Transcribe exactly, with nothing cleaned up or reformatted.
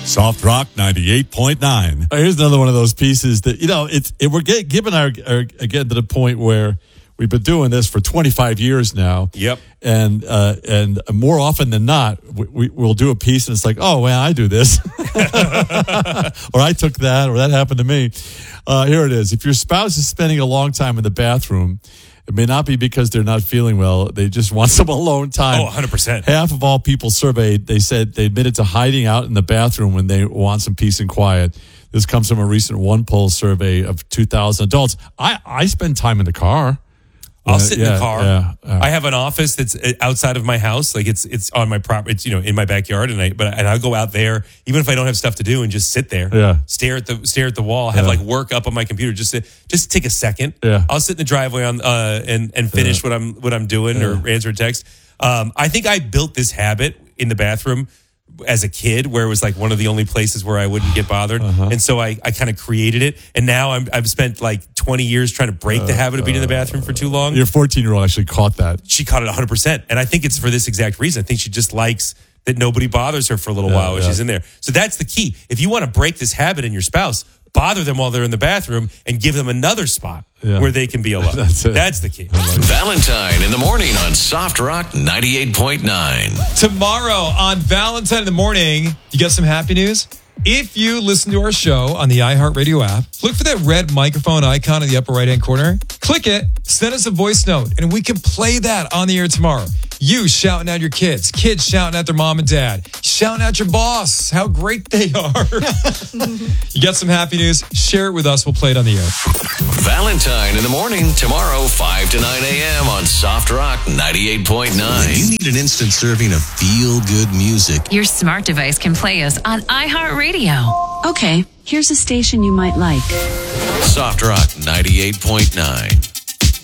Soft Rock ninety-eight point nine. Here's another one of those pieces that, you know, it's it, we're get, given our, our, again, to the point where we've been doing this for twenty-five years now. Yep. And uh, and more often than not, we, we, we'll do a piece and it's like, oh, well, I do this. Or I took that, or that happened to me. Uh, here it is. If your spouse is spending a long time in the bathroom, it may not be because they're not feeling well. They just want some alone time. Oh, one hundred percent. Half of all people surveyed, they said they admitted to hiding out in the bathroom when they want some peace and quiet. This comes from a recent OnePoll survey of two thousand adults. I, I spend time in the car. I'll Uh, sit in yeah, the car. yeah, yeah. I have an office that's outside of my house, like it's it's on my property. It's, you know, in my backyard, and I but and I go out there even if I don't have stuff to do and just sit there, Yeah. stare at the stare at the wall, have Yeah. like work up on my computer, just to, just take a second. Yeah. I'll sit in the driveway on uh and and finish Yeah. what I'm what I'm doing Yeah. or answer a text. Um, I think I built this habit in the bathroom as a kid, where it was like one of the only places where I wouldn't get bothered, Uh-huh. and so I, I kind of created it. And now I'm, I've spent like twenty years trying to break the habit of being in the bathroom for too long. Your fourteen-year-old actually caught that. She caught it one hundred percent, and I think it's for this exact reason. I think she just likes that nobody bothers her for a little Yeah, while when yeah. she's in there. So that's the key. If you want to break this habit in your spouse, bother them while they're in the bathroom and give them another spot Yeah. where they can be alone. That's it. That's the key. Valentine in the morning on Soft Rock ninety-eight point nine. Tomorrow on Valentine in the morning, you got some happy news? If you listen to our show on the iHeartRadio app, look for that red microphone icon in the upper right-hand corner. Click it, send us a voice note, and we can play that on the air tomorrow. You shouting at your kids, kids shouting at their mom and dad, shouting at your boss, how great they are. You got some happy news? Share it with us. We'll play it on the air. Valentine in the morning tomorrow, five to nine a.m. on Soft Rock ninety-eight point nine. When you need an instant serving of feel-good music, Your smart device can play us on iHeartRadio. Okay, here's a station you might like. Soft Rock ninety-eight point nine.